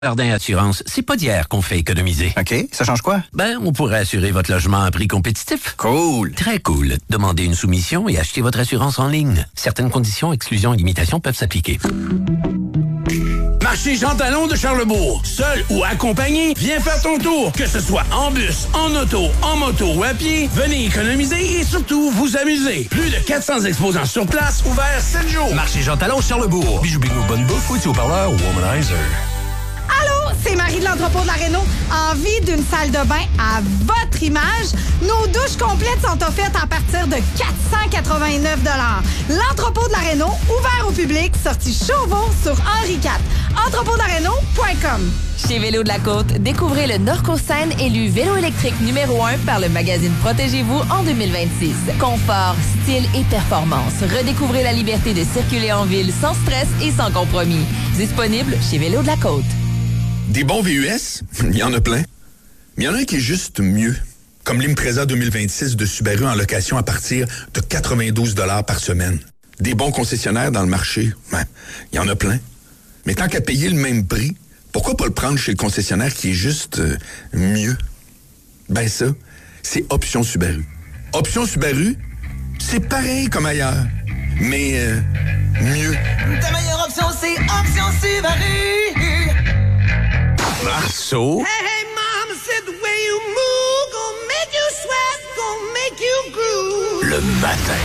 Jardin Assurance, c'est pas d'hier qu'on fait économiser. OK, ça change quoi? On pourrait assurer votre logement à prix compétitif. Cool. Très cool. Demandez une soumission et achetez votre assurance en ligne. Certaines conditions, exclusions et limitations peuvent s'appliquer. Marché Jean Talon de Charlebourg. Seul ou accompagné, viens faire ton tour. Que ce soit en bus, en auto, en moto ou à pied, venez économiser et surtout vous amuser. Plus de 400 exposants sur place, ouverts 7 jours. Marché Jean Talon Charlebourg. Bijoux bingo, bonne bouffe, outils haut-parleurs, womanizer. Allô, c'est Marie de l'entrepôt de la Réno. Envie d'une salle de bain à votre image? Nos douches complètes sont offertes à partir de 489 $. L'entrepôt de la Réno, ouvert au public, sortie Chauveau sur Henri IV. entrepôtdelaréno.com. Chez Vélo de la Côte, découvrez le Norco-Scène élu vélo électrique numéro 1 par le magazine Protégez-vous en 2026. Confort, style et performance. Redécouvrez la liberté de circuler en ville sans stress et sans compromis. Disponible chez Vélo de la Côte. Des bons VUS, il y en a plein. Mais il y en a un qui est juste mieux. Comme l'Impreza 2026 de Subaru en location à partir de 92 $ par semaine. Des bons concessionnaires dans le marché, il y en a plein. Mais tant qu'à payer le même prix, pourquoi pas le prendre chez le concessionnaire qui est juste mieux? Ça, c'est Option Subaru. Option Subaru, c'est pareil comme ailleurs, mais mieux. Ta meilleure option, c'est Option Subaru. Marceau. Hey, hey, mama said the way you move, gonna make you sweat, gonna make you groove. Le matin.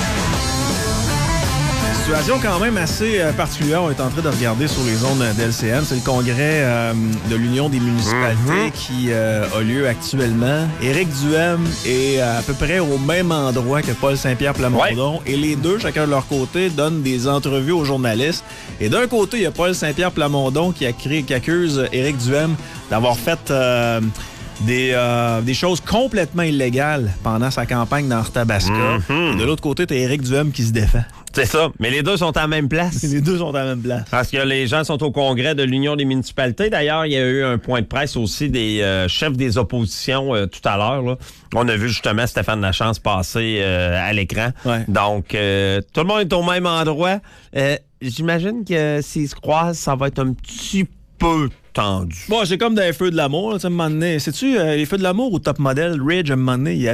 Situation quand même assez particulière. On est en train de regarder sur les ondes d'LCN. C'est le congrès de l'Union des municipalités qui a lieu actuellement. Éric Duhem est à peu près au même endroit que Paul Saint-Pierre Plamondon. Et les deux, chacun de leur côté, donnent des entrevues aux journalistes. Et d'un côté, il y a Paul Saint-Pierre Plamondon qui accuse Éric Duhem d'avoir fait des choses complètement illégales pendant sa campagne dans Arthabasca. Et de l'autre côté, t'as Éric Duhem qui se défend. C'est ça. Mais les deux sont à la même place. Les deux sont à la même place. Parce que les gens sont au congrès de l'Union des municipalités. D'ailleurs, il y a eu un point de presse aussi des chefs des oppositions tout à l'heure. Là. On a vu justement Stéphane Lachance passer à l'écran. Ouais. Donc, tout le monde est au même endroit. J'imagine que s'ils se croisent, ça va être un petit peu tendu. Bon, c'est comme dans les Feux de l'amour, là, à un moment donné. Sais-tu, les Feux de l'amour ou Top Model, Ridge, à un moment donné, il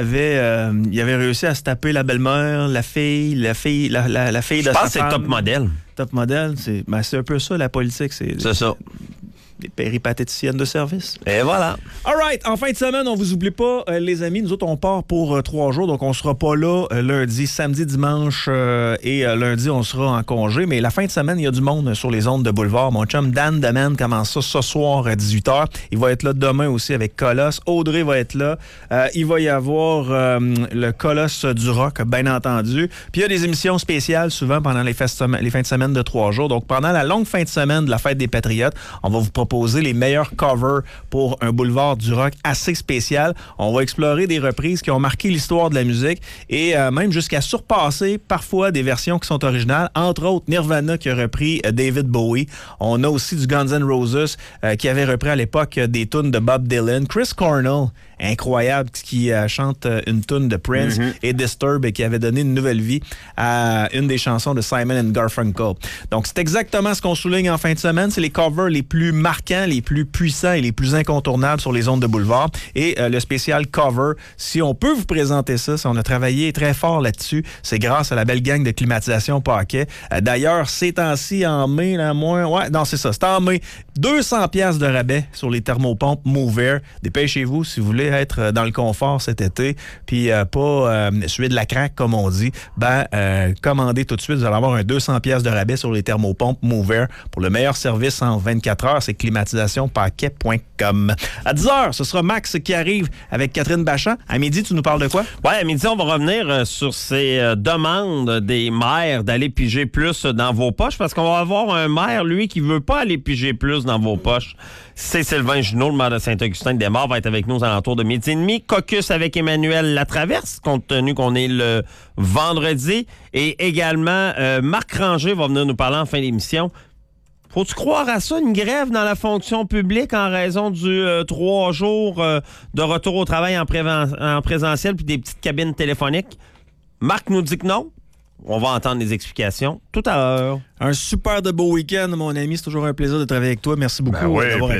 avait réussi à se taper la belle-mère, la fille de sa femme. Je pense que c'est Top Model. Top Model, c'est un peu ça, la politique. C'est ça. Des péripatéticiennes de service. Et voilà. All right. En fin de semaine, on vous oublie pas, les amis. Nous autres, on part pour 3 jours. Donc, on sera pas là lundi, samedi, dimanche et lundi, on sera en congé. Mais la fin de semaine, il y a du monde sur les ondes de Boulevard. Mon chum Dan Deman commence ça ce soir à 18h. Il va être là demain aussi avec Colosse. Audrey va être là. Il va y avoir le Colosse du rock, bien entendu. Puis, il y a des émissions spéciales souvent pendant les fins de semaine de 3 jours. Donc, pendant la longue fin de semaine de la Fête des Patriotes, on va vous proposer les meilleurs covers pour un boulevard du rock assez spécial. On va explorer des reprises qui ont marqué l'histoire de la musique et même jusqu'à surpasser parfois des versions qui sont originales. Entre autres, Nirvana qui a repris David Bowie. On a aussi du Guns N' Roses qui avait repris à l'époque des tunes de Bob Dylan. Chris Cornell, incroyable, qui chante une tune de Prince et Disturbed et qui avait donné une nouvelle vie à une des chansons de Simon & Garfunkel. Donc, c'est exactement ce qu'on souligne en fin de semaine. C'est les covers les plus marquants, les plus puissants et les plus incontournables sur les ondes de Boulevard. Et le spécial cover, si on peut vous présenter ça, si on a travaillé très fort là-dessus, c'est grâce à la belle gang de climatisation Paquet. D'ailleurs, ces temps-ci, en mai, là, c'est en mai, 200$ de rabais sur les thermopompes Move Air. Dépêchez-vous si vous voulez être dans le confort cet été, puis pas suer de la craque, comme on dit. Commandez tout de suite, vous allez avoir un 200$ de rabais sur les thermopompes Move Air pour le meilleur service en 24 heures. C'est climatisationpaquet.com. À 10h, ce sera Max qui arrive avec Catherine Bachand. À midi, tu nous parles de quoi? Oui, à midi, on va revenir sur ces demandes des maires d'aller piger plus dans vos poches, parce qu'on va avoir un maire, lui, qui veut pas aller piger plus dans vos poches. C'est Sylvain Junot, le maire de Saint-Augustin-des-Maures, va être avec nous aux alentours de midi et demi. Caucus avec Emmanuel Latraverse, compte tenu qu'on est le vendredi. Et également, Marc Ranger va venir nous parler en fin d'émission. Faut-tu croire à ça, une grève dans la fonction publique en raison du 3 jours de retour au travail en présentiel puis des petites cabines téléphoniques? Marc nous dit que non. On va entendre les explications tout à l'heure. Un super de beau week-end, mon ami. C'est toujours un plaisir de travailler avec toi. Merci beaucoup Ben oui, d'avoir